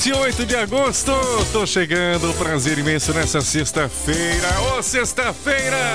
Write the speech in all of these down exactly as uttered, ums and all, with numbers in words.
oito de agosto, tô chegando, prazer imenso nessa sexta-feira, ô sexta-feira!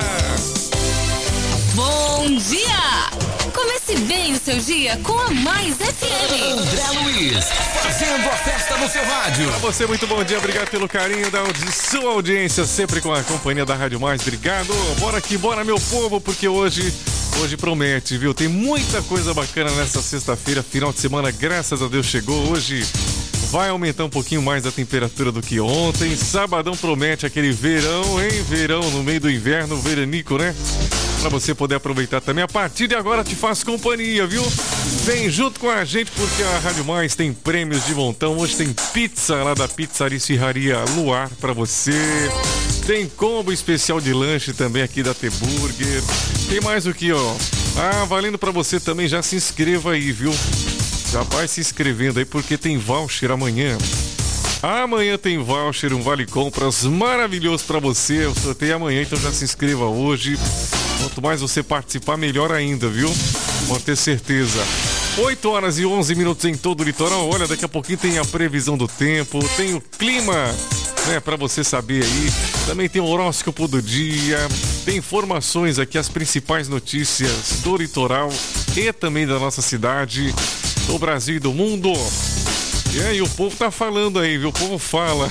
Bom dia! Comece bem o seu dia com a Mais F M. André Luiz, fazendo a festa no seu rádio. Pra você, muito bom dia, obrigado pelo carinho da audi- sua audiência, sempre com a companhia da Rádio Mais, obrigado. Bora aqui, bora meu povo, porque hoje... Hoje promete, viu? Tem muita coisa bacana nessa sexta-feira, final de semana, graças a Deus chegou. Hoje vai aumentar um pouquinho mais a temperatura do que ontem. Sabadão promete aquele verão, hein? Verão no meio do inverno, veranico, né? Pra você poder aproveitar também. A partir de agora te faço companhia, viu? Vem junto com a gente porque a Rádio Mais tem prêmios de montão. Hoje tem pizza lá da Pizzaria Esfirraria Luar pra você. Tem combo especial de lanche também aqui da T-Burger. Tem mais o que, ó? Ah, valendo pra você também, já se inscreva aí, viu? Já vai se inscrevendo aí porque tem voucher amanhã. Amanhã tem voucher, um vale compras maravilhoso pra você. Eu sorteio amanhã, então já se inscreva hoje. Quanto mais você participar, melhor ainda, viu? Pode ter certeza. oito horas e onze minutos em todo o litoral. Olha, daqui a pouquinho tem a previsão do tempo, tem o clima, né, pra você saber aí. Também tem o horóscopo do dia, tem informações aqui, as principais notícias do litoral e também da nossa cidade, do Brasil e do mundo. E aí, o povo tá falando aí, viu? O povo fala.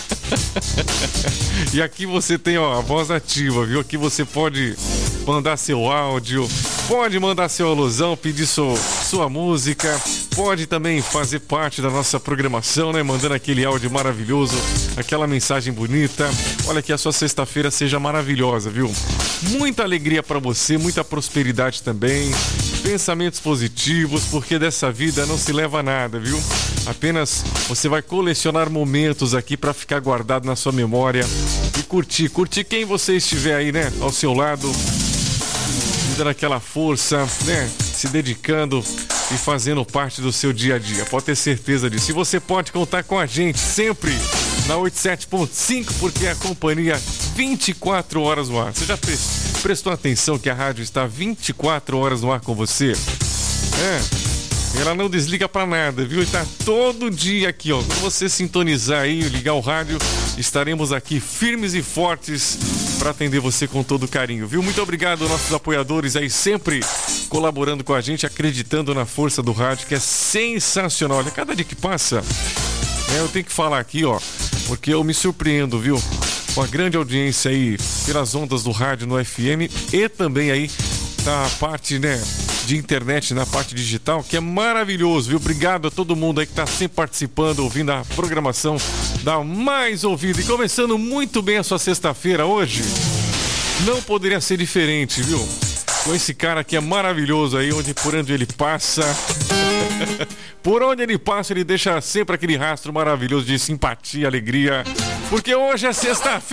E aqui você tem, ó, a voz ativa, viu? Aqui você pode mandar seu áudio, pode mandar seu alusão, pedir sua, sua música, pode também fazer parte da nossa programação, né? Mandando aquele áudio maravilhoso, aquela mensagem bonita. Olha, que a sua sexta-feira seja maravilhosa, viu? Muita alegria pra você, muita prosperidade também, pensamentos positivos, porque dessa vida não se leva nada, viu? Apenas você vai colecionar momentos aqui pra ficar guardado na sua memória e curtir, curtir quem você estiver aí, né? Ao seu lado, dando aquela força, né? Se dedicando e fazendo parte do seu dia a dia. Pode ter certeza disso. E você pode contar com a gente sempre na oitenta e sete ponto cinco, porque é a companhia vinte e quatro horas no ar. Você já prestou atenção que a rádio está vinte e quatro horas no ar com você? É. Ela não desliga pra nada, viu? E tá todo dia aqui, ó. Quando você sintonizar aí, ligar o rádio, estaremos aqui firmes e fortes para atender você com todo carinho, viu? Muito obrigado aos nossos apoiadores aí, sempre colaborando com a gente, acreditando na força do rádio, que é sensacional. Olha, cada dia que passa, né, eu tenho que falar aqui, ó, porque eu me surpreendo, viu? Com a grande audiência aí pelas ondas do rádio no F M e também aí na parte, né, de internet, na parte digital, que é maravilhoso, viu? Obrigado a todo mundo aí que tá sempre participando, ouvindo a programação da Mais Ouvida. E começando muito bem a sua sexta-feira hoje, não poderia ser diferente, viu? Com esse cara que é maravilhoso aí, onde por onde ele passa, por onde ele passa, ele deixa sempre aquele rastro maravilhoso de simpatia, alegria, porque hoje é sexta-feira.